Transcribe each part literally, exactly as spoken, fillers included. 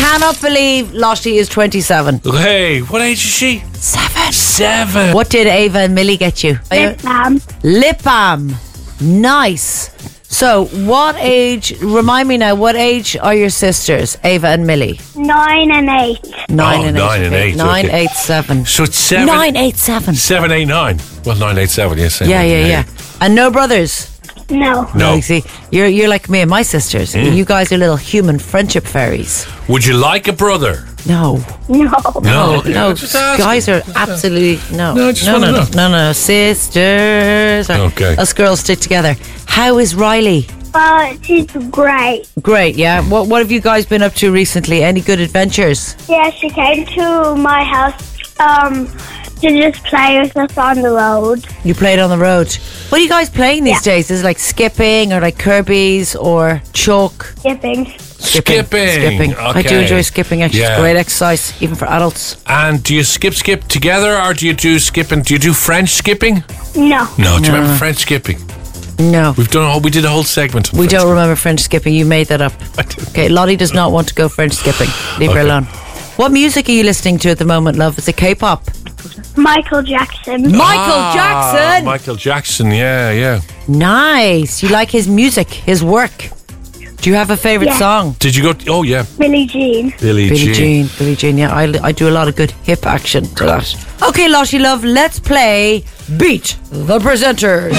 cannot believe Lottie is twenty-seven. Hey, what age is she? Seven. Seven. What did Ava and Millie get you? Lip balm. Lip balm. Nice. So, what age, remind me now, what age are your sisters, Ava and Millie? Nine and eight. Nine Oh, and nine eight. and eight, Nine, okay. eight, seven. So it's seven. Nine, eight, seven. Seven, eight, nine. Well, nine, eight, seven. Yes. Same Yeah, thing, yeah, yeah. And no brothers? No. No. You see, you're you're like me and my sisters. Mm. You guys are little human friendship fairies. Would you like a brother? No, No. no, Yeah, no. just asking. Guys are absolutely no, No, I just no, wanna no, know. no, no, no. Sisters. Okay. Us girls stick together. How is Riley? But she's great. Great, yeah. What what have you guys been up to recently? Any good adventures? Yeah, she came to my house um, to just play with us on the road. You played on the road. What are you guys playing these Yeah. days? Is it like skipping or like Kirby's or chalk? Skipping. Skipping. Skipping. I do Okay. enjoy skipping, actually. Yeah. It's great exercise, even for adults. And do you skip, skip together, or do you do skipping? Do you do French skipping? No. No. Do you remember French skipping? No. We've done a whole. We did a whole segment. On We French don't remember French skipping. You made that up. I did. Okay, Lottie does not want to go French skipping. Leave her Okay. alone. What music are you listening to at the moment, love? Is it K-pop? Michael Jackson. Michael Ah, Jackson! Michael Jackson. Yeah, yeah. Nice. You like his music, his work. Do you have a favourite Yeah. song? Did you go? Oh yeah, Billie Jean. Billie, Billie Jean. Jean. Billie Jean, yeah. I, I do a lot of good hip action to that. Okay, Lottie love, let's play Beat the Presenters.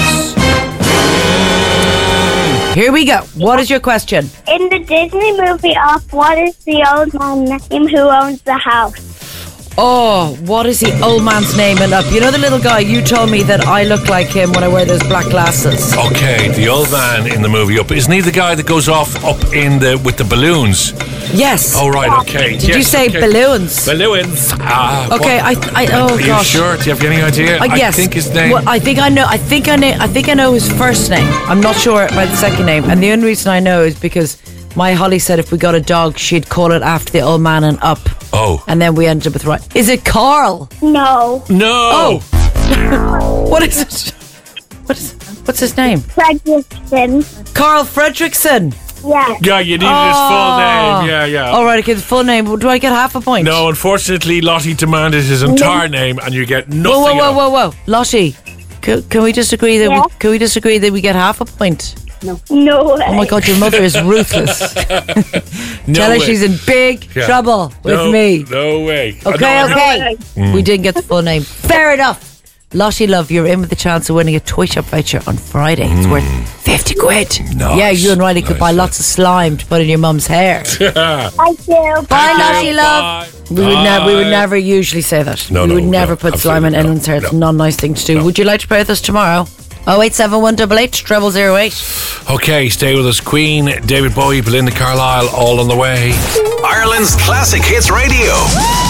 Here we go. What is your question? In the Disney movie Up, what is the old man name who owns the house? Oh, what is the old man's name in Up? You know the little guy, you told me that I look like him when I wear those black glasses. Okay, the old man in the movie Up. Isn't he the guy that goes off up in the with the balloons? Yes. Oh right, okay. Did you Yes, say okay. balloons? Balloons. Ah. Okay, what- I, I, oh Are you gosh. sure? Do you have any idea? Uh, yes. I think his name. Well, I think I know. I think I know. I think I know his first name. I'm not sure about the second name. And the only reason I know is because my Holly said if we got a dog, she'd call it after the old man and Up. Oh. And then we ended up with right. Is it Carl? No. No. Oh. What is it? What is? What's his name? Fredrickson. Carl Fredrickson. Yeah. Yeah, you needed his full name. Yeah, yeah. All right, okay, the full name. Do I get half a point? No, unfortunately, Lottie demanded his entire name, and you get nothing. Whoa, whoa, whoa, else. whoa, whoa, Lottie. Can, can we just agree that Yeah? we, can we just agree that we get half a point? No way. Oh my God, your mother is ruthless. No Tell her way. she's in big Yeah. trouble with no, me. No way. Okay, Uh, no, okay. Mm. We didn't get the full name. Fair enough. Lottie love, you're in with the chance of winning a toy shop voucher on Friday. It's worth fifty quid. Nice, Yeah, you and Riley could nice, buy yeah. lots of slime to put in your mum's hair. Thank you. Bye, Thank you. Lottie love. Bye. We would, ne- we would Bye. never usually say that. No, we no, would never no, put slime in absolutely anyone's hair. not. It's a No. non nice thing to do. No. Would you like to play with us tomorrow? oh eight seven one eight eight, treble zero eight. Okay, stay with us. Queen, David Bowie, Belinda Carlisle, all on the way. Ireland's Classic Hits Radio.